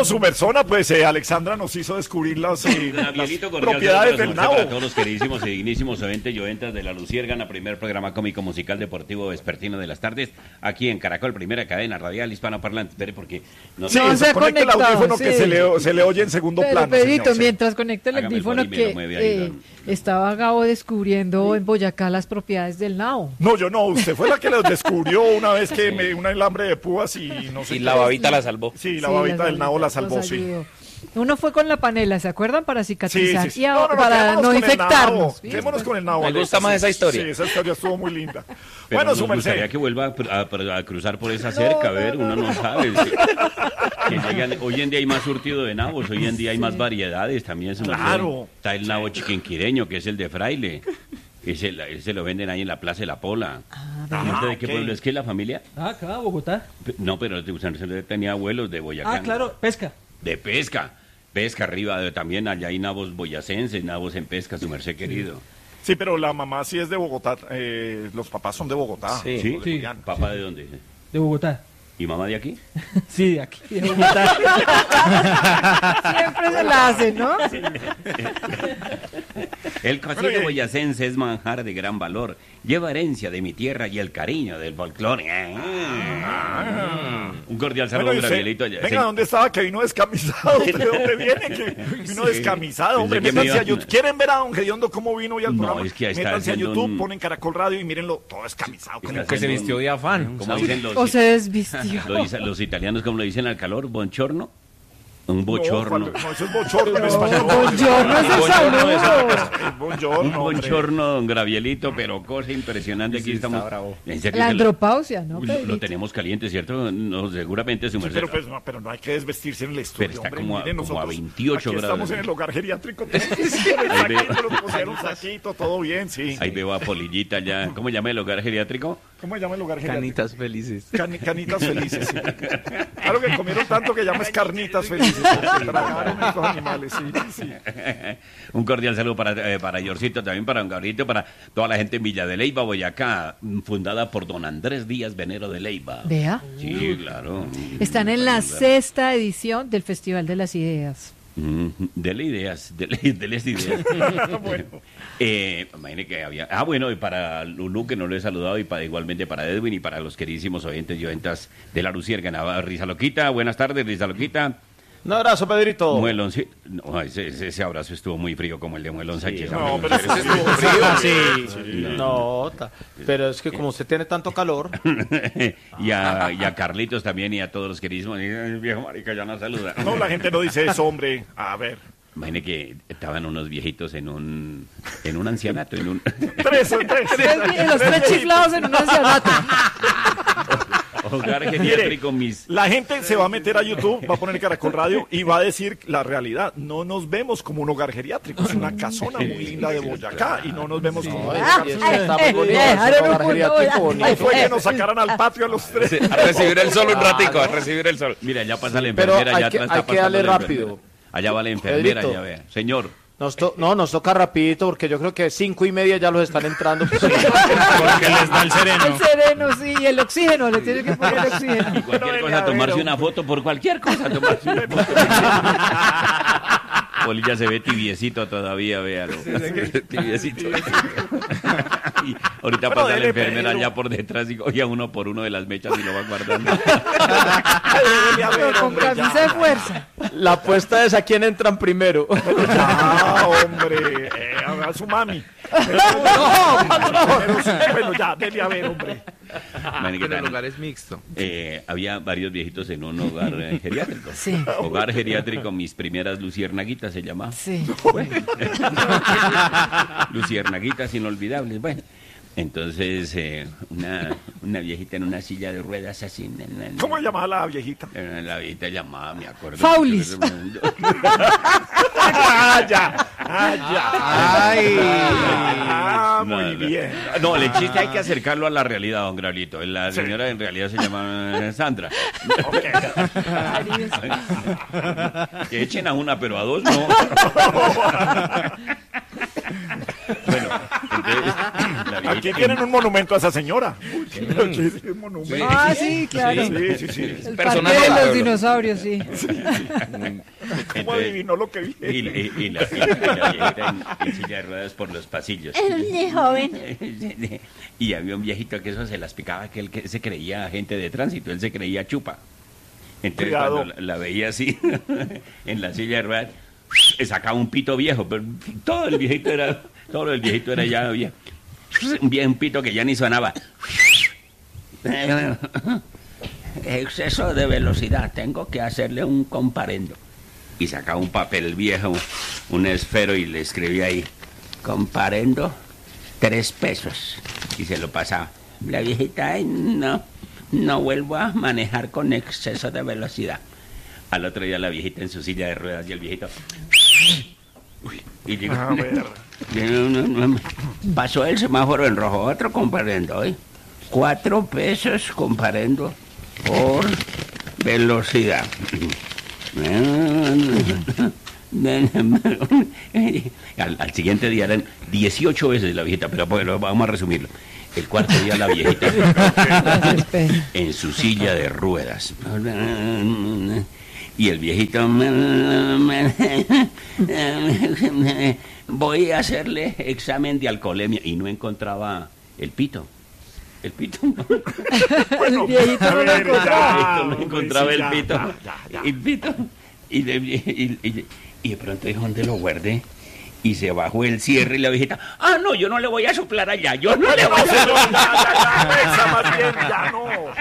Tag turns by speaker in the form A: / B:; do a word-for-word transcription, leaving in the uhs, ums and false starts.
A: Bueno, su persona, pues eh, Alexandra nos hizo descubrir las, eh, las propiedades del nabo.
B: Para todos los queridísimos y dignísimos oyentes y oyentas de La Luciérgana, primer programa cómico musical deportivo vespertino de las tardes, aquí en Caracol, primera cadena radial hispanoparlante. Espere, porque
A: no, sí, no se ha conecta el audífono sí. que se le, se le oye en segundo
C: Pero,
A: plano.
C: Pedrito,
A: señor,
C: mientras sí. conecta el audífono que eh, estaba Gabo descubriendo sí. en Boyacá las propiedades del nabo.
A: No, yo no, usted fue la que los descubrió una vez que me dio un alambre de púas y no sé.
D: Y la babita la salvó.
A: Sí, la sí, babita del nabo la salvó, sí.
C: Uno fue con la panela, ¿se acuerdan? Para cicatrizar
A: sí, sí, sí.
C: y a, no, no, no,
A: para
C: no infectarnos.
A: Quedémonos con el nabo.
D: Me gusta más esa historia.
A: Sí, esa historia estuvo muy linda.
B: Pero
A: bueno, su
B: merced. Me gustaría que vuelva a, a, a cruzar por esa cerca, no, a ver, no, uno no, no sabe. Que llegan, hoy en día hay más surtido de nabos, hoy en día hay sí. más variedades también. Su
A: claro.
B: Merced. Está el nabo chiquinquireño, que es el de Fraile. Ese, ese lo venden ahí en la Plaza de la Pola. Ah, ah, ¿de qué okay. pueblo es que es la familia?
E: Ah, acá, Bogotá.
B: No, pero usted tenía abuelos de Boyacá.
E: Ah, claro, pesca.
B: De pesca. Pesca arriba, de, también allá hay nabos boyacenses, nabos en pesca, su merced querido.
A: Sí, pero la mamá sí es de Bogotá, eh, los papás son de Bogotá.
B: Sí, ¿sí? De sí. ¿Papá de dónde?
E: De Bogotá.
B: ¿Y mamá de aquí?
E: Sí, de aquí, de Bogotá.
C: Siempre se la hace, ¿no? Sí.
B: El cocido boyacense es manjar de gran valor. Lleva herencia de mi tierra y el cariño del folclore. Ah. Un cordial saludo,
A: bueno,
B: Gabrielito.
A: Venga, sí. ¿Dónde estaba que vino descamisado? ¿De dónde viene? Que vino sí. descamisado, hombre. Métanse a YouTube. ¿Quieren ver a don Gediondo cómo vino hoy al programa?
B: No, es que ahí está
A: Métanse a YouTube,
B: un...
A: ponen Caracol Radio y mírenlo todo descamisado.
D: Como que se vistió de afán.
B: Como dicen los,
C: o se desvistió.
B: Los, los italianos, como lo dicen al calor, bonchorno. Un bochorno.
A: No, no, eso es bochorno en español.
C: Bonchorno es el saludo.
A: Bonchorno,
B: un bonchorno, don Gravielito, pero cosa impresionante. Aquí sí, estamos.
C: En serio, la andropausia, ¿no?
B: Lo, lo tenemos caliente, ¿cierto? No, seguramente su merced.
A: Sí, pero, pues, no, pero no hay que desvestirse en el estudio.
B: Pero está
A: hombre,
B: como, a,
A: miren,
B: como a
A: nosotros,
B: veintiocho
A: aquí
B: grados.
A: Estamos en el hogar geriátrico. Nos pusieron saquito, todo bien, sí.
B: Ahí veo a Polillita ya. ¿Cómo llama el hogar geriátrico?
A: ¿Cómo se llama el hogar geriátrico?
D: Canitas felices.
A: Can, canitas felices, sí. Claro que comieron tanto que llamas carnitas felices. Estos animales, sí, sí.
B: Un cordial saludo para, eh, para Yorcito, también para don Gabrielito, para toda la gente en Villa de Leyva, Boyacá, fundada por don Andrés Díaz Venero de Leyva.
C: Vea.
B: Sí, claro.
C: Están en la sexta edición del Festival de las Ideas.
B: Mm, dele ideas, dele, dele ideas. Bueno. Eh, imagine que había. Ah, bueno, y para Lulú, que no lo he saludado, y para igualmente para Edwin y para los queridísimos oyentes y oyentas de La Luciérgana. Risa Loquita, buenas tardes, Risa Loquita.
A: Un abrazo, Pedrito.
B: Muelón, sí. No, ese, ese, ese abrazo estuvo muy frío como el de Muelón sí, Sánchez.
A: No, pero ese estuvo frío.
D: Sí, sí. No, ta, pero es que como usted tiene tanto calor.
B: y, a, y a Carlitos también y a todos los queridísimos. El viejo marica ya no saluda.
A: No, la gente no dice eso, hombre. A ver.
B: Imagine que estaban unos viejitos en un en un ancianato. En un...
A: tres, tres.
C: tres los tres chiflados en un ancianato.
B: Hogar geriátrico, mis...
A: La gente se va a meter a YouTube, va a poner Caracol Radio y va a decir la realidad. No nos vemos como un hogar geriátrico, es una casona muy linda de Boyacá y no nos vemos como...
D: Ahí
A: fue que nos sacaran al patio a los tres.
D: Sí, a recibir el sol un ratico, a recibir el sol.
B: Mira, ya pasa la enfermera.
D: Pero hay
B: ya
D: que,
B: está
D: hay que darle rápido.
B: Allá va la enfermera,
D: Pedrito.
B: ya vea. Señor.
D: Nos to no, nos toca rapidito porque yo creo que cinco y media ya los están entrando.
E: Sí, porque les da el sereno.
C: El sereno, sí, y el oxígeno, le tiene que poner el oxígeno.
B: Y cualquier cosa, no, tomarse una foto, por cualquier cosa, tomarse una foto. Polilla se ve tibiecito todavía, véalo. Tibiecito. Y ahorita bueno, pasa la enfermera Pedro. Allá por detrás y coge uno por uno de las mechas y lo va guardando.
C: Pero con camisa de fuerza.
D: La apuesta es a quién entran primero.
A: Ah, hombre, eh, a su mami. Pero, no, no, no, bueno, ya, dele a ver, hombre.
D: Pero el hogar es mixto.
B: Eh, había varios viejitos en un hogar eh, geriátrico.
C: Sí.
B: Hogar geriátrico, mis primeras luciernaguitas se llamaba.
C: Sí.
B: Bueno. Luciernaguitas inolvidables, bueno. Entonces, eh, una, una viejita en una silla de ruedas así. Na, na, na.
A: ¿Cómo llamaba la viejita?
B: La viejita llamaba, me acuerdo.
C: Faulis.
A: ah, ya. Ah, ya.
D: Ay.
A: Ah, muy
B: no,
A: bien.
B: No, el chiste hay que acercarlo a la realidad, don Graulito. La señora sí. En realidad se llama Sandra. Que echen a una, pero a dos no. Bueno, entonces, la viejita
A: aquí tienen un monumento a esa señora. Pero aquí es un monumento.
C: Ah, sí, claro.
A: Sí, sí, sí.
C: El
F: Personaje
C: parque de
F: del
C: los
F: pueblo.
C: dinosaurios, sí.
A: ¿Cómo
B: Entonces,
A: adivinó lo que vi?
B: y, y- y la, y la- y la viejita en, en silla de ruedas por los pasillos.
G: De joven.
B: Y había un viejito que eso se las picaba, que él que se creía agente de tránsito, él se creía chupa. Entonces
A: Cuidado.
B: cuando la, la veía así, en la silla de ruedas, sacaba un pito viejo, pero todo el viejito era, todo el viejito era ya viejo. Un vie- un pito que ya ni sonaba. Exceso de velocidad, tengo que hacerle un comparendo. Y sacaba un papel viejo, un esfero, y le escribía ahí, comparendo, tres pesos. Y se lo pasaba. La viejita, "Ay, no, no vuelvo a manejar con exceso de velocidad". Al otro día la viejita en su silla de ruedas y el viejito... Y digo,
A: A ver.
B: no, no, no, pasó el semáforo en rojo, otro comparendo, ¿eh? Cuatro pesos comparendo por velocidad. Al, al siguiente día eran dieciocho veces la viejita, pero bueno, vamos a resumirlo. El cuarto día la viejita
C: Gracias, Pedro.
B: en su silla de ruedas. Y el viejito, voy a hacerle examen de alcoholemia, y no encontraba el pito. El pito.
C: El viejito
A: a
C: no lo
A: ver,
C: encontraba.
A: ya.
B: no
A: hombre,
B: encontraba
A: sí,
B: el
A: ya,
B: pito.
A: ya, ya, ya.
B: El pito. Y de, y, y- y de pronto dijo, ¿dónde lo guardé? Y se bajó el cierre y la viejita, ah, no, yo no le voy a soplar allá, yo no le voy a
A: No,
B: soplar.
A: señor, ya, ya, ya, esa más bien, ya no.